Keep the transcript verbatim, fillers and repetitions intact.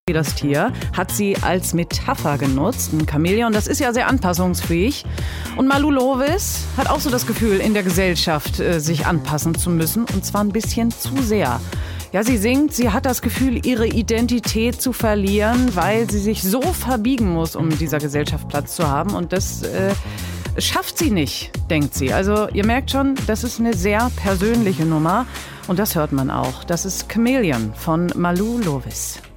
Das Tier hat sie als Metapher genutzt. Ein Chamäleon, das ist ja sehr anpassungsfähig. Und Malou Lovis hat auch so das Gefühl, in der Gesellschaft äh, sich anpassen zu müssen. Und zwar ein bisschen zu sehr. Ja, sie singt, sie hat das Gefühl, ihre Identität zu verlieren, weil sie sich so verbiegen muss, um in dieser Gesellschaft Platz zu haben. Und das äh, schafft sie nicht, denkt sie. Also ihr merkt schon, das ist eine sehr persönliche Nummer. Und das hört man auch. Das ist Chamäleon von Malou Lovis.